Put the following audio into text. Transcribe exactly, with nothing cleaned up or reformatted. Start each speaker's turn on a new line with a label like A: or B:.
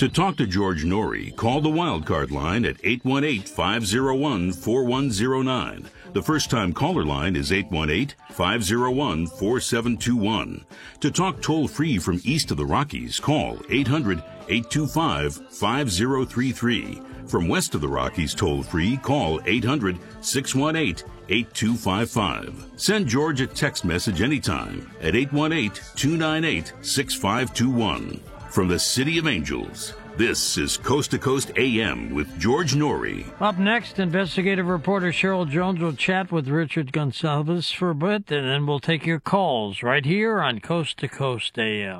A: To talk to George Norrie, call the Wildcard line at eight one eight, five oh one, four one oh nine. The first-time caller line is eight one eight, five oh one, four seven two one. To talk toll-free from east of the Rockies, call eight hundred, eight two five, five oh three three. From west of the Rockies toll-free, call eight hundred, six one eight, eight two five five. Send George a text message anytime at eight one eight, two nine eight, six five two one. From the City of Angels, this is Coast to Coast A M with George Norrie.
B: Up next, investigative reporter Cheryl Jones will chat with Richard Gonsalves for a bit, and then we'll take your calls right here on Coast to Coast A M.